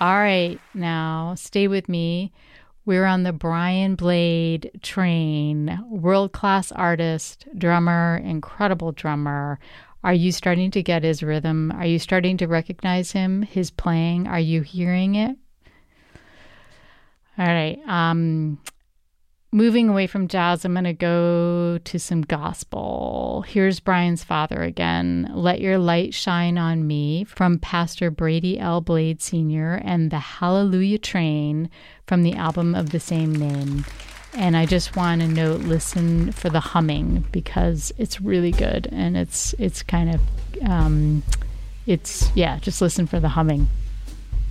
All right, now stay with me. We're on the Brian Blade train. World-class artist, drummer, incredible drummer. Are you starting to get his rhythm? Are you starting to recognize him, his playing? Are you hearing it? All right. Moving away from jazz, I'm going to go to some gospel. Here's Brian's father again. Let Your Light Shine on Me from Pastor Brady L. Blade Sr. and the Hallelujah Train from the album of the same name. And I just want to note, listen for the humming because it's really good. And it's kind of, just listen for the humming.